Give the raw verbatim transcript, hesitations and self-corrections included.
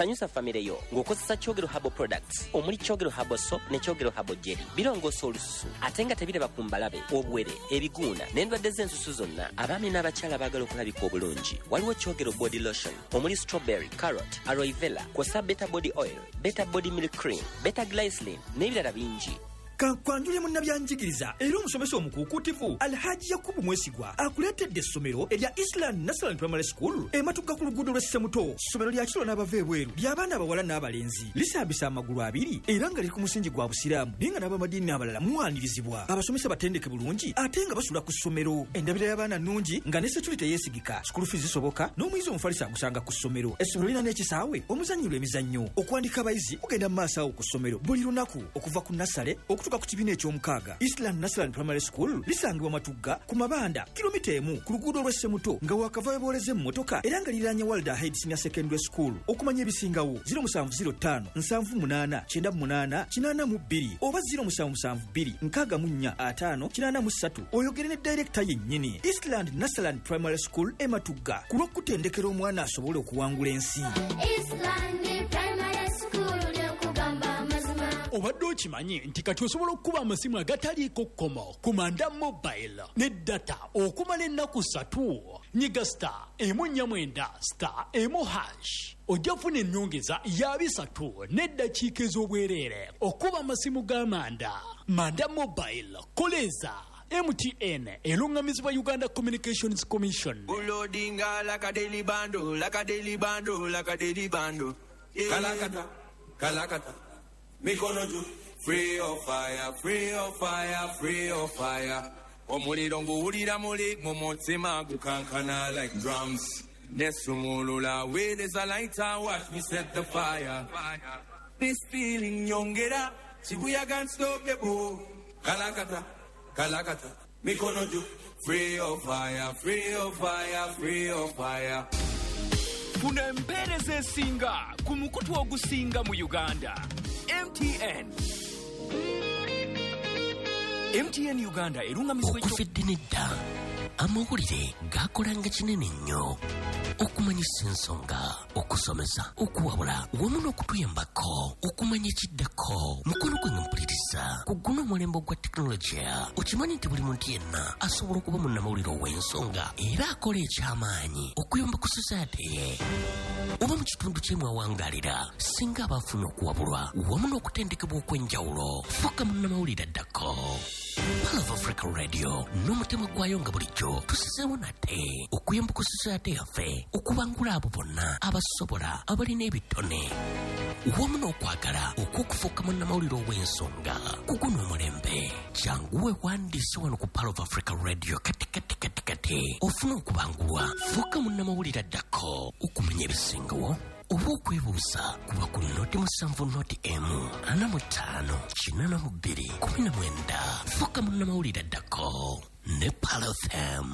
sanyusa famire yo ng'okozesa Kyogero Herbal Products omuli Kyogero Herbal Soap ne Kyogero Herbal Jelly. Birongoosa olususu ate nga tebiraba ku mbalabe, obuwere, ebiguuna n'endwadde z'ensusu zonna. Abaami n'abakyala baagala okulabika obulungi. Waliwo Kyogero Body Lotion omuli strawberry, carrot, aloe vera, kw'ossa Beta Body Oil, Beta Body Milk Cream, Beta Glycerin n'ebirala bingi. Kankwanjule munnabyanjigiriza era omusomesa omukuukutivu Alhaji Yakubu Mwesigwa akuleetedde essomero erya Island National Primary School ematugga ku luguudo lw'e Ssemuto. Ssomero lya kiro n'abava ebweru ly'abaana abawala n'abalenzi, lisambisa amagulu abiri era nga liri ku musingi gwa busiraamu naye nga n'abamadiini abalala muwanirizibwa. Abasomesa batendeke bulungi ate nga basula ku ssomero. Endabira y'abaana nnungi nga ne security yeesigika, school fees zisoboka n'omuyizi omufalisa agusanga ku ssomero. Essomero lirina n'ekisaawe omuzannyirwa emizannyo. Okuwandika abayizi kugenda mu maaso awo ku ssomero buli lunaku okuva ku nassale okutuuka ku kibiina eky'omukaaga. Eastland National Primary School lisangibwa Matugga ku mabanda kilomita emu ku luguudo lw'e Ssemuto nga wakava weboleze mu motoka era nga liranye World Ahead Senior Secondary School. Okumanya ebisingawo zero seven zero five seven eight eight nine eight eight two oba zero seven seven two nkaaga mu nnya ataano kinaana mu ssatu oyogere ne director yennyini. Eastland National Primary School e Matugga ku lw'okutendekera omwana asobole okuwangula ensi. Eastland Primary School ly'okugamba amazima. Obadde okimanyi nti kati osobola okukuba amasimu agataliiko kkomo ku Manda Mobile ne data okumala ennaku ssatu. Nyiga star emu nnya mwenda star emu hash ojja kufuna ennyongeza ya bisatu n'eddakiika ez'obwereere okuba amasimu ga Manda. Manda Mobile koleza M T N elungamizibwa Uganda Communications Commission. Ulodinga like a daily bando, like a daily bando, like a daily bando. Yeah. Kalakata, kalakata. Mikono juu. Free of fire, free of fire, free of fire. Omuliro nguwulira muli mu mutima gukankana like drums. Nesumulula where there's a lighter, watch me set the fire. This feeling yongera, Shibuya can't stop the boom. Kalakata, kalakata. Mikono juu. Free of fire, free of fire, free of fire. Kuna empereza esinga ku mukutu ogusinga mu Uganda. M T N M T N Uganda erungamizibwa okufidde nedda amawulire gakolanga kinene nnyo okumanyisa ensonga, okusomesa, okuwabula wamu n'okutuyambako okumanya ekiddako. Mukono gwe mpuliriza ku guno omulembe gwa tekinologiya. Okimanyi nti buli muntu yenna asobola okuba munnamawulire ow'ensonga era akola ekyamaanyi okuyamba ku society ye oba mu kitundu kye mwawangaalira singa abafuna okuwabulwa wamu n'okutendekebwa okw'enjawulo. Fuuka munnamawulire addako. Pearl of Africa Radio n'omutima gwayo nga bulijjo tusizeewo nate okuyamba ku society yaffe okubangula abo bonna abasobola abalina ebitone wamu n'okwagala okwokufuuka munnamawulire ow'ensonga ku guno omulembe. Janguwe wandiise wano ku Pearl of Africa Radio kati kati kati kati ofuna okubangulwa. Fuuka munnamawulire addako okumanya ebisingawo oba okwebuuza kuba ku noti musanvu noti emu ana mu ttaano kinaana mu bbiri kumi na mwenda. Fuuka munnamawulire addako ne Pearl F M.